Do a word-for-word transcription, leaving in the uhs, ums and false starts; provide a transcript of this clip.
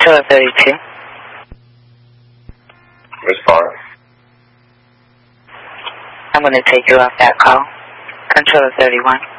Controller thirty-two. Respond. I'm going to take you off that call. Controller thirty-one.